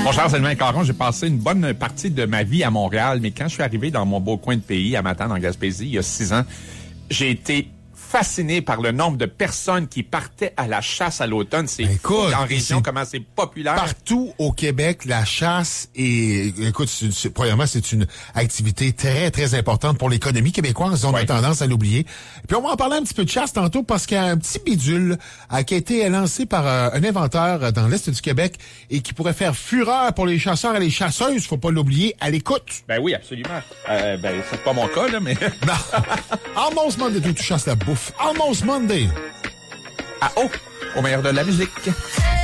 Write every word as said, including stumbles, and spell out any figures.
Mon cher Sylvain Caron, j'ai passé une bonne partie de ma vie à Montréal, mais quand je suis arrivé dans mon beau coin de pays, à Matane, en Gaspésie, il y a six ans, j'ai été fasciné par le nombre de personnes qui partaient à la chasse à l'automne. C'est ben, fou écoute, en région, comment c'est populaire. Partout au Québec, la chasse est, écoute, c'est, c'est, premièrement, c'est une activité très, très importante pour l'économie québécoise. On ouais. a tendance à l'oublier. Puis on va en parler un petit peu de chasse tantôt parce qu'il y a un petit bidule euh, qui a été lancé par euh, un inventeur dans l'Est du Québec et qui pourrait faire fureur pour les chasseurs et les chasseuses. Faut pas l'oublier. À l'écoute. Ben oui, absolument. Euh, ben, c'est pas mon cas, là, mais... non. Almost Monday, tu chasses la bouffe. Almost Monday. Ah oh, au meilleur de la musique.